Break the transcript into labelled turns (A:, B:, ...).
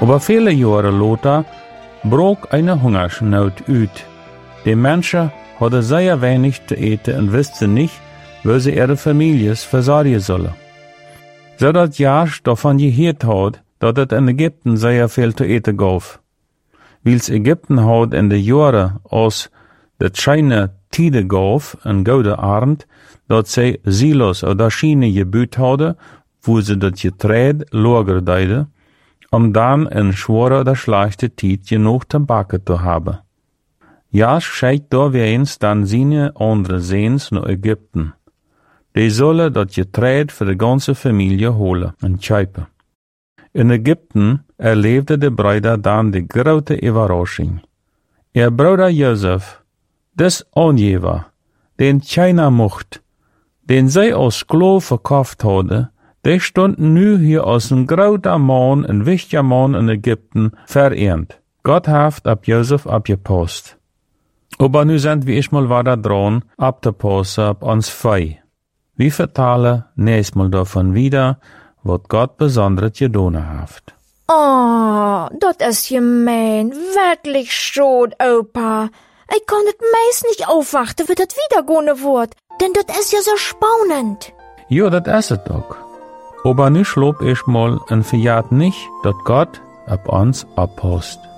A: Aber viele Jahre later brach eine Hungersnot uit. Die Menschen hadden sehr wenig zu eten und wussten nicht, wo sie ihre Families versorgen sollen. Zodat Jasch davon gehört hat, dass es in Ägypten sehr viel zu eten gab. Wils Ägypten hat in den Jahren, als de scheine Tide gaf, een gouden arend, dat zij silos oder Schiene gebüht hadden, wo sie das Getreide lager deiden, dann in schwere oder schlechte Tijd genug te bakken te haben. Jasch scheidt da weer eens dan seine andere Sehns naar Ägypten. Die sollen dat Getreide für die ganze Familie holen und kaufen. In Ägypten erlebte de Bruder dann die grote Überraschung. Ihr Bruder Josef, des Angeber, den keiner mocht, den zij als Sklav verkauft hadden, der stond nu hier als een groter Mann, een wichtiger Mann in Ägypten, verehrt. Gott heeft ab Josef abgepasst. Aber nu sind wir erstmal weiter dran, abzupassen ab uns Fei. Wir vertalen nächstes Mal davon wieder, was Gott Besonderes getan hat.
B: Oh, das ist gemein. Wirklich schade, Opa. Ich kann das meist nicht aufwarten, wie das wieder gehen wird. Denn das ist ja so spannend.
A: Ja, das ist es doch. Aber nu schlob ich mal und verjagt nicht, dass Gott ab uns abpasst.